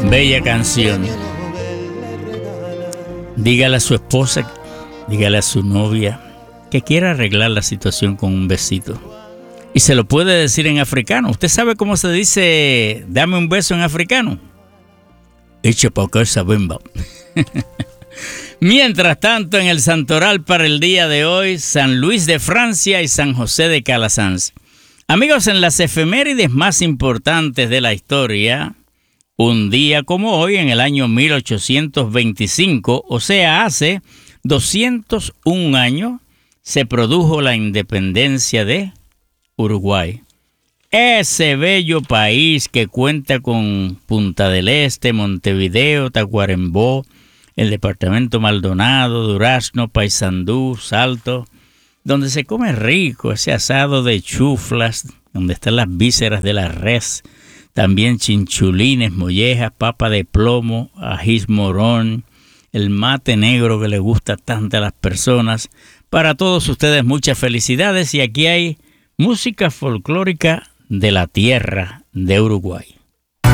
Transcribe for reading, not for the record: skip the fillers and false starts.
Bella canción. Dígale a su esposa, dígale a su novia que quiera arreglar la situación con un besito. Y se lo puede decir en africano. ¿Usted sabe cómo se dice dame un beso en africano? Echa pa' acá esa bemba. Mientras tanto, en el santoral para el día de hoy, San Luis de Francia y San José de Calasanz. Amigos, en las efemérides más importantes de la historia, un día como hoy, en el año 1825, o sea, hace 201 años, se produjo la independencia de Uruguay. Ese bello país que cuenta con Punta del Este, Montevideo, Tacuarembó, el departamento Maldonado, Durazno, Paysandú, Salto, donde se come rico ese asado de chuflas, donde están las vísceras de la res, también chinchulines, mollejas, papa de plomo, ajís morón, el mate negro que le gusta tanto a las personas. Para todos ustedes muchas felicidades y aquí hay música folclórica de la tierra de Uruguay.